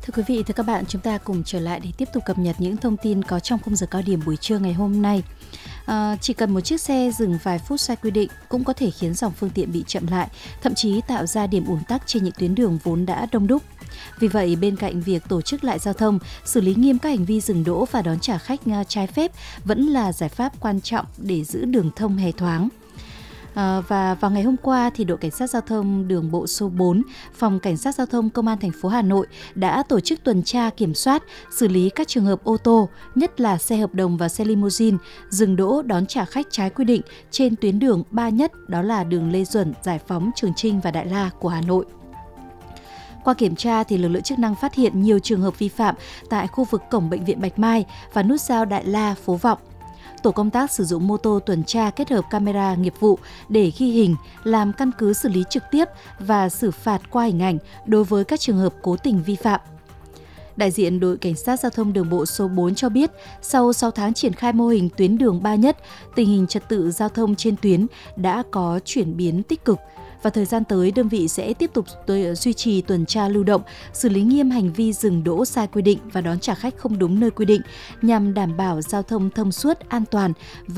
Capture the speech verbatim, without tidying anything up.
Thưa quý vị, thưa các bạn, chúng ta cùng trở lại để tiếp tục cập nhật những thông tin có trong khung giờ cao điểm buổi trưa ngày hôm nay. À, chỉ cần một chiếc xe dừng vài phút sai quy định cũng có thể khiến dòng phương tiện bị chậm lại, thậm chí tạo ra điểm ùn tắc trên những tuyến đường vốn đã đông đúc. Vì vậy, bên cạnh việc tổ chức lại giao thông, xử lý nghiêm các hành vi dừng đỗ và đón trả khách trái phép vẫn là giải pháp quan trọng để giữ đường thông hề thoáng. À, và vào ngày hôm qua thì đội cảnh sát giao thông đường bộ số bốn, phòng cảnh sát giao thông công an thành phố Hà Nội đã tổ chức tuần tra kiểm soát, xử lý các trường hợp ô tô, nhất là xe hợp đồng và xe limousine dừng đỗ đón trả khách trái quy định trên tuyến đường ba nhất, đó là đường Lê Duẩn, Giải Phóng, Trường Chinh và Đại La của Hà Nội. Qua kiểm tra thì lực lượng chức năng phát hiện nhiều trường hợp vi phạm tại khu vực cổng bệnh viện Bạch Mai và nút giao Đại La, Phố Vọng. Tổ công tác sử dụng mô tô tuần tra kết hợp camera nghiệp vụ để ghi hình, làm căn cứ xử lý trực tiếp và xử phạt qua hình ảnh đối với các trường hợp cố tình vi phạm. Đại diện đội cảnh sát giao thông đường bộ số bốn cho biết, sau sáu tháng triển khai mô hình tuyến đường ba nhất, tình hình trật tự giao thông trên tuyến đã có chuyển biến tích cực. Và thời gian tới, đơn vị sẽ tiếp tục duy trì tuần tra lưu động, xử lý nghiêm hành vi dừng đỗ sai quy định và đón trả khách không đúng nơi quy định nhằm đảm bảo giao thông thông suốt, an toàn.